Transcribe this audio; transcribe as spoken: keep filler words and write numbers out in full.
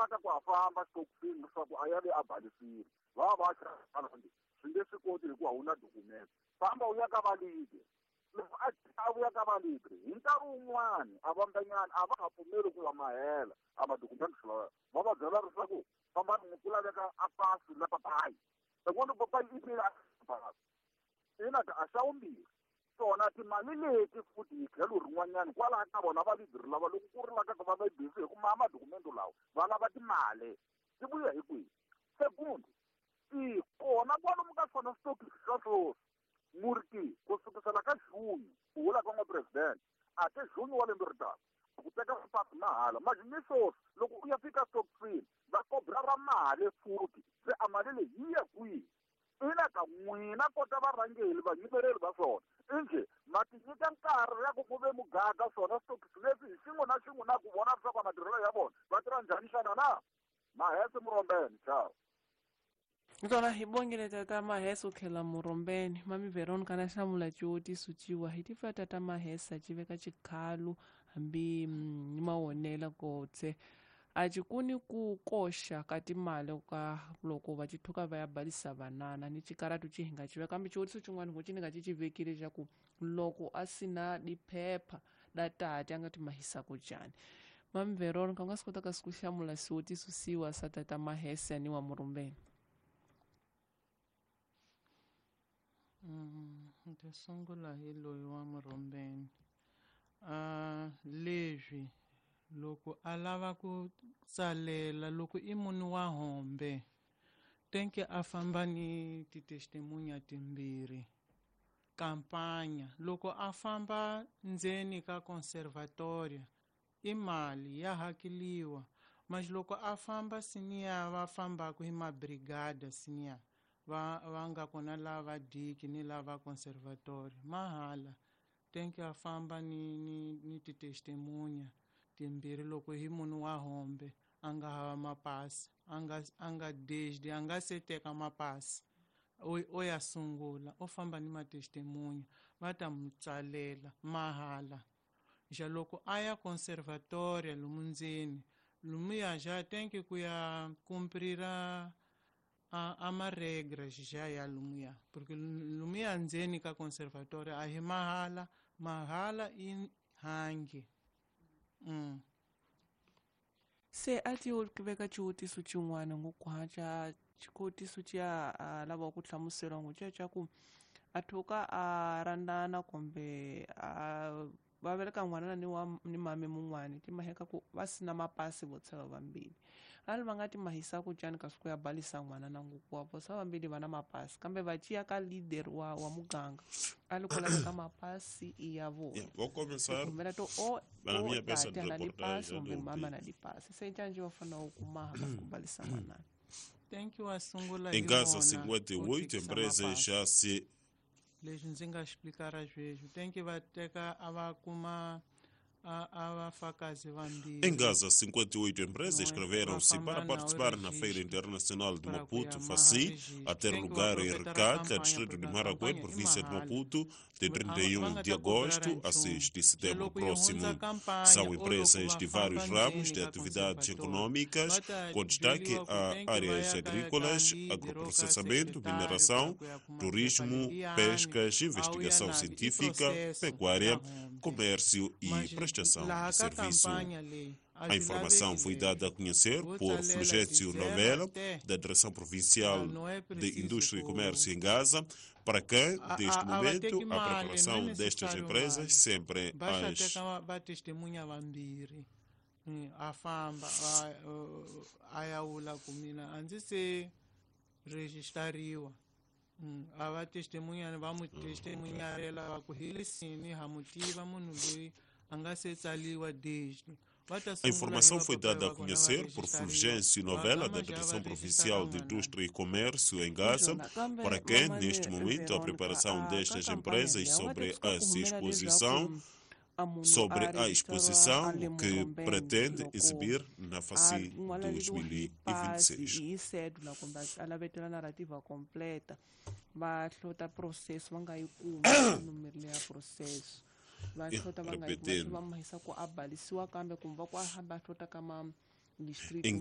laka ku hafamba stokfini leswaku a ya le a balisile va va xavangi swi nge swi koti hikuva wu na dokumende famba u ya ka valide loko a a vuya ka valide hi nkarhi wun'wani a vambanyana a va nga pfumeli ku va mahela a madokumende swi va va byela leswaku famba ku laveka a pasi la papayi secondo papayi i fila ina ka a xa vumbirhi tona timali leti futhi hi tlhelo rin'wanyani kwalaho ka vona va lideri lava loko ku ri laka va va busy hi ku maya madokumento lawa va lava timali ti vuya hi kwihi segundo i kona kwalomu ka swona switokisi swa swoswi muriki ku sukisela ka juni ku vula ka n'wapresidente a te juni wa lembe ri taka ku teka swipasi mahala majinisosi loko u ya fika stokfini va kobra ra mali futhi se a mali leyi yi ya kwihi ina ka n'wina kota varhangeli vanyimereli va swona inje ma tinyika nkarhi ya ku ku ve mugaga swona switokisi leswi hi xin'we na xin'we na ku vona leswaku matirhelo ya vona va tirha njhani xana na mahese murombeni chao Ntola hi bongile tata Mahesa ukhela murombeni mami Veronica na hlamula cioti suciwa hi ti fa tata Mahesa civeka cikhalu hambi ni mawonela kotse a cikuni ku koxa ka timali ka loko va cithuka va ya balisa vanana ni cikaratu ci hinga civeka kambe cioti cin'wana ngo ci ni nga ci civekile xa ku loko a sina diphepha la tati a nga ti mahisa ku jani mami Veronica u nga swi kota ka siku hlamula sioti susiwa sa tata Mahesa ni wa murombeni. Ndzi sungula hi loyi wa murombeni uh, leswi loko a lava ku tsalela loko i munhu wa hombe tenke a famba ni titestemunya timbirhi kampanya loko a famba ndzeni ka conservatoria i mali ya hakeliwa mas loko a famba siniya va fambaka hi mabrigada siniya va va nga kona lava diki ni lava conservatory mahala tenke a famba ni ni ni titestemunya timbirhi loko hi munhu wa hombe a nga hava mapasi a nga a nga desdi a nga se teka mapasi o, o ya sungula o famba ni matestemunya va ta mu tsalela mahala xa loko a ya conservatoria lomu ndzeni lomuya xa tenke ku ya kumprira a amaregra xixaya lomuya porque lomuya ndzeni ka conservatoria a hi mahala mahala i hangi mm. Se a ti veka ciutiso cin'wana ngo kwaca cikotiso cia a lava ku hlamuseriwa ngo cia cia ku a thoka a randana kumbe a va veleka n'wanana ni wa ni mame mun'wana ti maheka ku va sina mapasi vo tshela vambili ali va nga ti mahisa ku jani ka siku ya balisa n'wanana ngukuwa vo sa vambili va na mapasi kambe va ciya ka leader wa wa muganga ali ku laveka mapasi i ya vona Vou começar kumbela to o na minha o peça tati de na dipasi reportagem kumbe do mama na P I B. dipasi se njani va fanele ku maha ku balisa n'wanana thank you wasungula Em hi Gaza, wona cinquenta e ku oito tikisa empresas mapasi. já se leswi ndzi nga xiplikara sweswi tenke va teka a va kuma a, a vafakazi vambirhi Em Gaza, cinquenta e oito empresas Não é? inscreveram-se Vai para fambar na participar na registro Feira Internacional de para Maputo, cuidar FACI, registro. a ter Tem que lugar em aproveitar a Recata, campanha, distrito porque de a Maracué, campanha é província de mahala. Maputo, de trinta e um Vanga de tá cobrando agosto a antes, seis de um. setembro Pelo que próximo. junta a campanha, São ou empresas louco, de vai vários fambando ramos de nele, atividades conservador. econômicas, Bata com destaque deliwa ku a tem que áreas vai a agrícolas, líder, ou ka agroprocessamento, secretário, mineração, para cuidar com uma turismo, pepa, pescas, liane, investigação ao científica, processo, pecuária, ya homem. comércio e Mas prestação lá de ka serviço. campanha ali, A informação foi dada a conhecer por Fulgêncio Novela, da Direção Provincial de Indústria e Comércio em Gaza, para quem, neste momento, a preparação destas empresas sempre as... va testemunha vambirhi a famba a ya vula ku mina a ndzi se rejistariwa a va testemunyani va mu testemunyarela va ku hi lisini ha mu tiva munhu loyi a nga se tsaliwa desde. A informação foi dada a conhecer por Fulgêncio Novela, da Direção Provincial de Indústria e Comércio em Gaza, para quem, neste momento, a preparação destas empresas sobre a exposição sobre a exposição que pretende exibir na FACI dois mil e vinte e seis. e cédula kumbe a lavetela narrativa completa va hlota processo va nga yi kuma numero leya processo va hlota va nga yi kuma swi va mahisa ku a balisiwa kambe kumbe va ku a hamba a hlota ka ma district